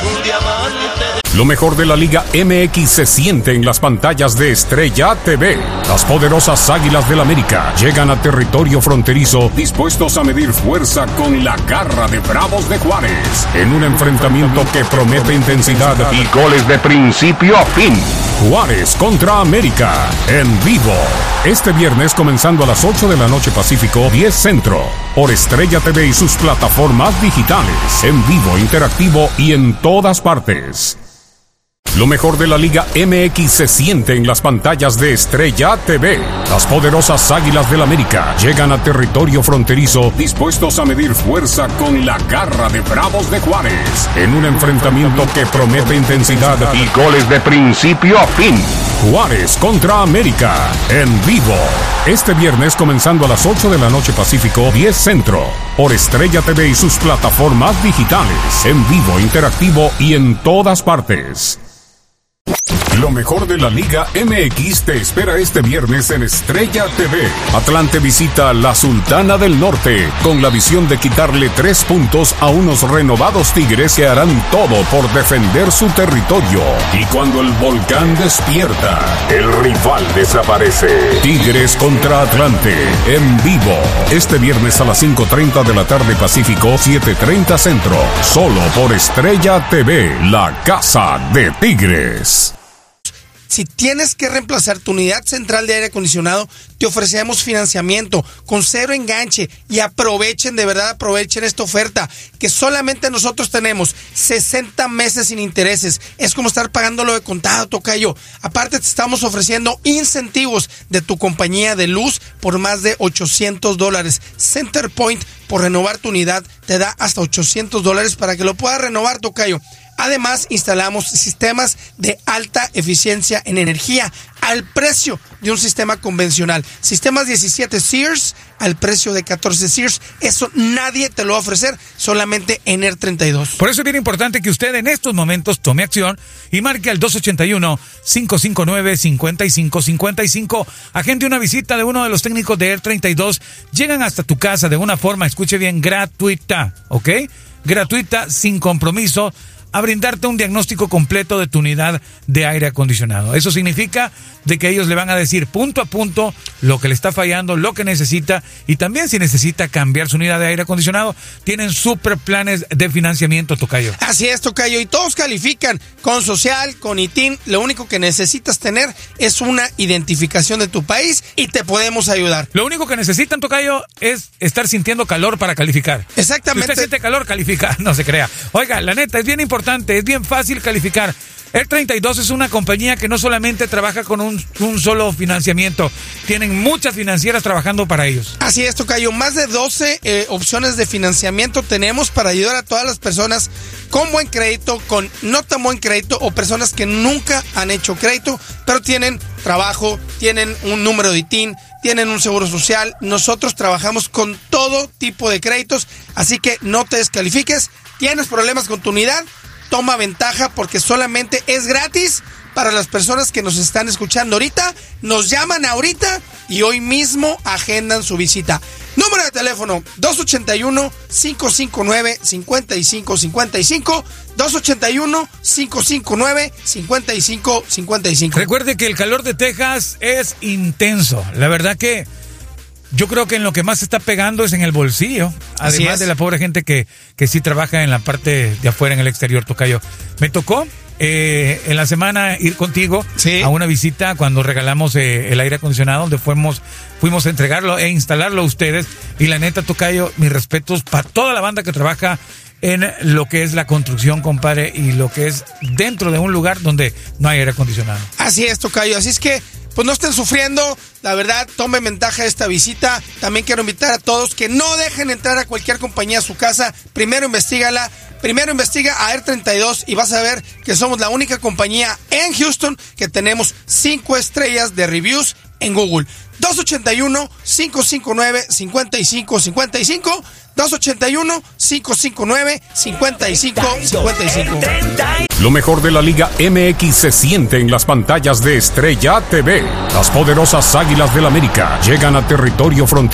un diamante. Lo mejor de la Liga MX se siente en las pantallas de Estrella TV. Las poderosas Águilas del América llegan a territorio fronterizo dispuestos a medir fuerza con la garra de Bravos de Juárez en un enfrentamiento que promete intensidad y goles de principio a fin. Juárez contra América en vivo. Este viernes comenzando a las 8 de la noche Pacífico, 10 Centro. Por Estrella TV y sus plataformas digitales. En vivo, interactivo y en todas partes. Lo mejor de la Liga MX se siente en las pantallas de Estrella TV. Las poderosas Águilas del América llegan a territorio fronterizo dispuestos a medir fuerza con la garra de Bravos de Juárez en un enfrentamiento que promete intensidad y goles de principio a fin. Juárez contra América en vivo. Este viernes comenzando a las 8 de la noche Pacífico, 10 Centro. Por Estrella TV y sus plataformas digitales. En vivo, interactivo y en todas partes. Lo mejor de la Liga MX te espera este viernes en Estrella TV. Atlante visita la Sultana del Norte con la visión de quitarle 3 puntos a unos renovados Tigres que harán todo por defender su territorio. Y cuando el volcán despierta, el rival desaparece. Tigres contra Atlante en vivo. Este viernes a las 5:30 de la tarde Pacífico, 7:30 Centro. Solo por Estrella TV, la casa de Tigres. Si tienes que reemplazar tu unidad central de aire acondicionado, te ofrecemos financiamiento con 0 enganche y aprovechen esta oferta que solamente nosotros tenemos 60 meses sin intereses. Es como estar pagándolo de contado, tocayo. Aparte te estamos ofreciendo incentivos de tu compañía de luz por más de $800. CenterPoint, por renovar tu unidad, te da hasta $800 para que lo puedas renovar, tocayo. Además, instalamos sistemas de alta eficiencia en energía al precio de un sistema convencional. Sistemas 17 Sears al precio de 14 Sears. Eso nadie te lo va a ofrecer, solamente ENER 32. Por eso es bien importante que usted en estos momentos tome acción y marque al 281-559-5555. Agende una visita de uno de los técnicos de ENER 32. Llegan hasta tu casa de una forma, escuche bien, gratuita, ¿ok? Gratuita, sin compromiso, a brindarte un diagnóstico completo de tu unidad de aire acondicionado. Eso significa de que ellos le van a decir punto a punto lo que le está fallando, lo que necesita, y también si necesita cambiar su unidad de aire acondicionado, tienen super planes de financiamiento, tocayo. Así es, tocayo, y todos califican con social, con ITIN. Lo único que necesitas tener es una identificación de tu país y te podemos ayudar. Lo único que necesitan, tocayo, es estar sintiendo calor para calificar. Exactamente. Si usted siente calor, califica, no se crea. Oiga, la neta, es bien importante, es bien fácil calificar. ENER 32 es una compañía que no solamente trabaja con un solo financiamiento, tienen muchas financieras trabajando para ellos. Así es, tocayo, más de 12 opciones de financiamiento tenemos para ayudar a todas las personas con buen crédito, con no tan buen crédito o personas que nunca han hecho crédito, pero tienen trabajo, tienen un número de ITIN, tienen un seguro social. Nosotros trabajamos con todo tipo de créditos, así que no te descalifiques. ¿Tienes problemas con tu unidad? Toma ventaja porque solamente es gratis para las personas que nos están escuchando ahorita. Nos llaman ahorita y hoy mismo agendan su visita. Número de teléfono 281-559-5555, 281-559-5555. Recuerde que el calor de Texas es intenso. La verdad que yo creo que en lo que más se está pegando es en el bolsillo, además de la pobre gente que sí trabaja en la parte de afuera, en el exterior, tocayo. Me tocó en la semana ir contigo a una visita cuando regalamos el aire acondicionado, donde fuimos a entregarlo e instalarlo a ustedes. Y la neta, tocayo, mis respetos para toda la banda que trabaja en lo que es la construcción, compadre, y lo que es dentro de un lugar donde no hay aire acondicionado. Así es, tocayo. Así es que pues no estén sufriendo, la verdad, tomen ventaja de esta visita. También quiero invitar a todos que no dejen entrar a cualquier compañía a su casa. Primero investiga a ENER 32 y vas a ver que somos la única compañía en Houston que tenemos 5 estrellas de reviews en Google. 281-559-5555, 281-559-5555. Lo mejor de la Liga MX se siente en las pantallas de Estrella TV. Las poderosas Águilas del América llegan a territorio fronterizo